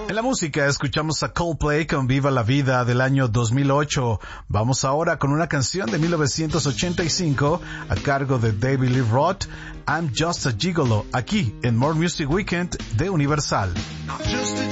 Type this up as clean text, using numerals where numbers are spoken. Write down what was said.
En la música escuchamos a Coldplay con Viva la Vida del año 2008. Vamos ahora con una canción de 1985 a cargo de David Lee Roth, I'm Just a Gigolo, aquí en More Music Weekend de Universal.